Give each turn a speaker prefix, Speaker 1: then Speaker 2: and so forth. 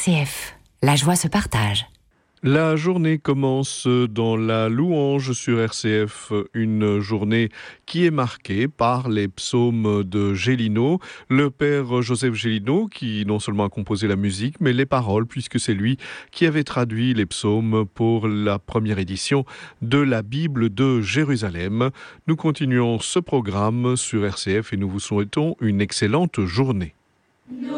Speaker 1: RCF, la joie se partage.
Speaker 2: La journée commence dans la louange sur RCF, une journée qui est marquée par les psaumes de Gélineau, le père Joseph Gélineau qui non seulement a composé la musique mais les paroles puisque c'est lui qui avait traduit les psaumes pour la première édition de la Bible de Jérusalem. Nous continuons ce programme sur RCF et nous vous souhaitons une excellente journée.